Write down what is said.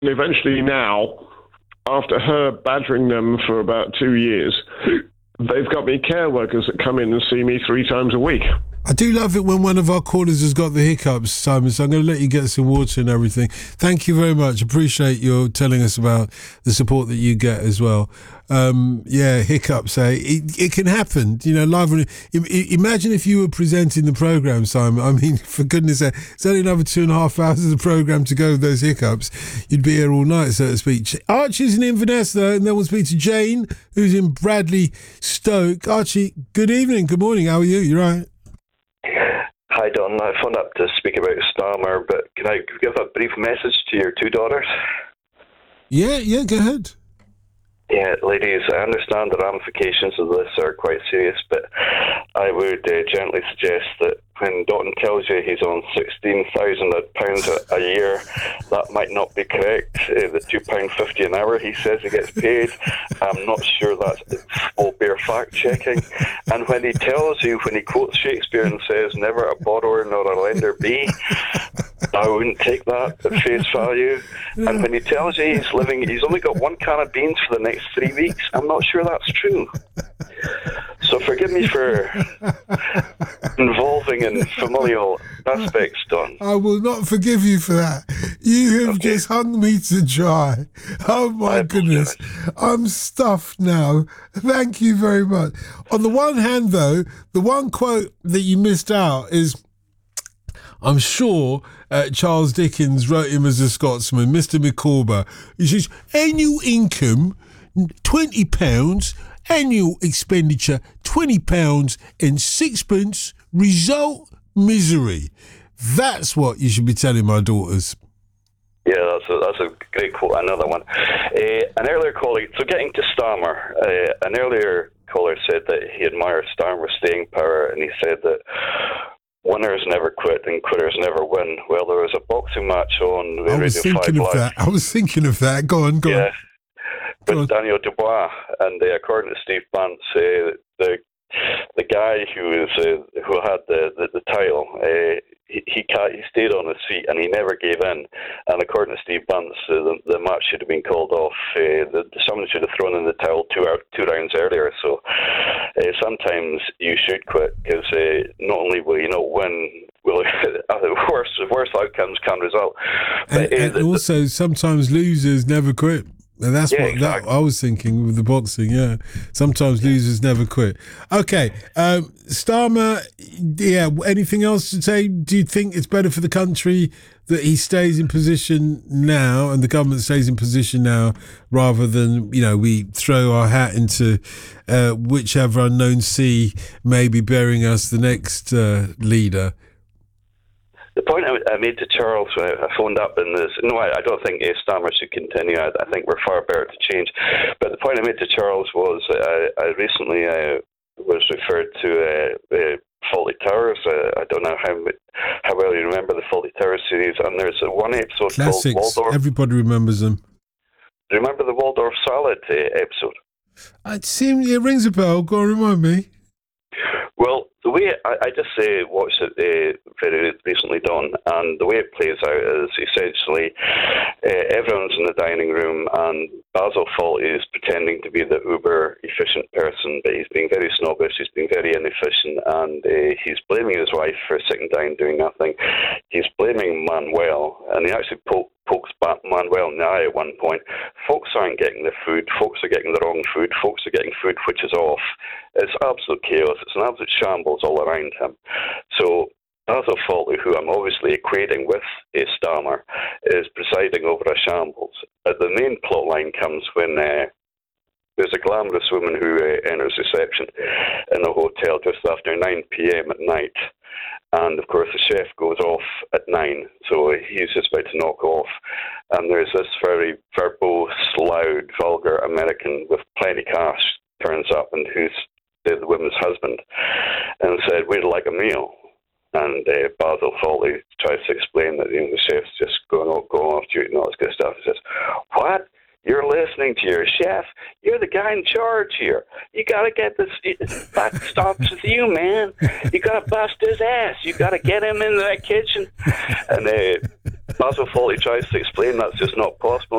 eventually now, after her badgering them for about 2 years, they've got me care workers that come in and see me 3 times a week. I do love it when one of our callers has got the hiccups, Simon, so I'm going to let you get some water and everything. Thank you very much. Appreciate you telling us about the support that you get as well. Hiccups, it can happen, live. Imagine if you were presenting the programme, Simon. I mean, for goodness sake, it's only another 2.5 hours of the programme to go with those hiccups. You'd be here all night, so to speak. Archie's in Inverness, though, and then we'll speak to Jane, who's in Bradley Stoke. Archie, good evening, good morning. How are you? You right? Hi, Don. I phoned up to speak about Starmer, but can I give a brief message to your 2 daughters? Yeah, go ahead. Yeah, ladies, I understand the ramifications of this are quite serious, but I would gently suggest that when Doughton tells you he's on £16,000 a year, that might not be correct. The £2.50 an hour he says he gets paid, I'm not sure that will bear fact-checking. And when he tells you, when he quotes Shakespeare and says, never a borrower nor a lender be, I wouldn't take that at face value. And when he tells you he's only got 1 can of beans for the next 3 weeks, I'm not sure that's true. So forgive me for involving in familial aspects, Don. I will not forgive you for that. You have just hung me to dry. Oh my goodness. I'm stuffed now. Thank you very much. On the one hand, though, the one quote that you missed out is, I'm sure Charles Dickens wrote him as a Scotsman, Mr. Micawber. He says, annual income, £20, annual expenditure, £20 and 6pence, result misery. That's what you should be telling my daughters. Yeah, that's a great quote. Another one. An earlier caller, so getting to Starmer, an earlier caller said that he admires Starmer's staying power, and he said that winners never quit and quitters never win. Well, there was a boxing match on I was thinking of that. Go on. Yeah. With Daniel Dubois, and according to Steve Bunce, the guy who had the title, he stayed on his feet and he never gave in. And according to Steve Bunce, the match should have been called off. Someone should have thrown in the towel 2 rounds earlier. So sometimes you should quit, because not only will you not win, worse outcomes can result. But, and also, sometimes losers never quit. And that's that I was thinking with the boxing, yeah. Sometimes losers never quit. Okay, Starmer, anything else to say? Do you think it's better for the country that he stays in position now and the government stays in position now, rather than, we throw our hat into whichever unknown sea may be bearing us the next leader? The point I made to Charles when I phoned up in this, I don't think Starmer should continue. I think we're far better to change. But the point I made to Charles was I recently was referred to Fawlty Towers. I don't know how well you remember the Fawlty Towers series, and there's one episode Classics. called Waldorf. Everybody remembers them. Do you remember the Waldorf salad episode? It rings a bell. Go on, remind me. Well, the way I just watched it very recently, Don, and the way it plays out is essentially everyone's in the dining room, and Basil Fawlty is pretending to be the uber efficient person, but he's being very snobbish, he's being very inefficient, and he's blaming his wife for sitting down doing nothing. He's blaming Manuel, and he actually pokes Manuel in the eye at one point. Folks aren't getting the food, folks are getting the wrong food, folks are getting food which is off. It's absolute chaos, it's an absolute shambles all around him. So Basil Fawlty, who I'm obviously equating with Starmer, is presiding over a shambles. The main plot line comes when there's a glamorous woman who enters reception in a hotel just after 9 p.m. at night. And, of course, the chef goes off at 9, so he's just about to knock off. And there's this very verbose, loud, vulgar American with plenty cash turns up, and who's the woman's husband, and said, we'd like a meal. And Basil Fawlty tries to explain that the chef's just going off duty and all this good stuff. He says, what? You're listening to your chef? You're the guy in charge here. You got to get this back stops with you, man. You got to bust his ass. You got to get him in that kitchen. And Basil Fawlty tries to explain that's just not possible.